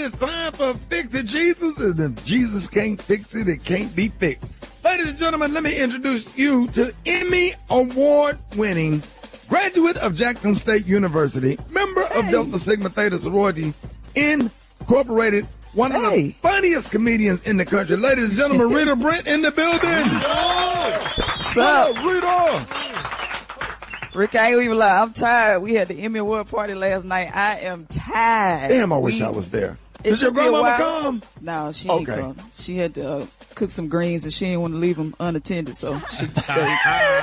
it's time for Fix It Jesus, and if Jesus can't fix it, it can't be fixed. Ladies and gentlemen, let me introduce you to Emmy Award-winning graduate of Jackson State University, member of Delta Sigma Theta Sorority Incorporated, one of the funniest comedians in the country. Ladies and gentlemen, Rita Brent in the building. What's up, Rita? Rick, I ain't even lie. I'm tired. We had the Emmy Award party last night. I am tired. Damn, I wish I was there. Did your grandmama come? No, she ain't come. She had to cook some greens, and she didn't want to leave them unattended, so she just stayed.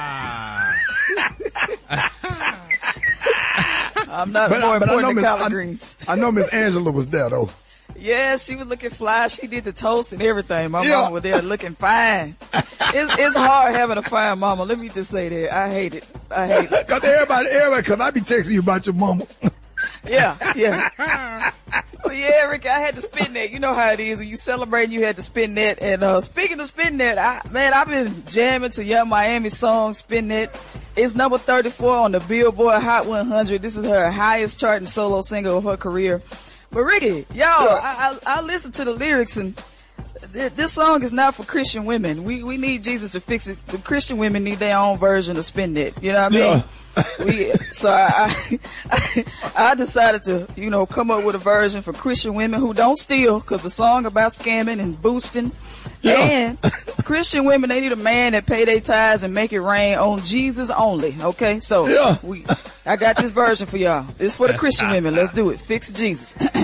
I'm not more important than collard greens. I know Miss Angela was there, though. Yeah, she was looking fly. She did the toast and everything. My mama was there looking fine. It's hard having a fine mama. Let me just say that. I hate it. Cause everybody, cause I be texting you about your mama. Yeah. Oh yeah, Rick, I had to spin that. You know how it is when you celebrate. You had to spin that. And speaking of spin that, I've been jamming to Young Miami song "Spin That." It's number 34 on the Billboard Hot 100. This is her highest charting solo single of her career. But Ricky, I listened to the lyrics, and this song is not for Christian women. We need Jesus to fix it. The Christian women need their own version of Spin That. You know what I mean? So I decided to, come up with a version for Christian women who don't steal, because the song about scamming and boosting. Yeah. And Christian women, they need a man that pay their tithes and make it rain on Jesus only. Okay, so I got this version for y'all. It's for the Christian women. Let's do it. Fix Jesus.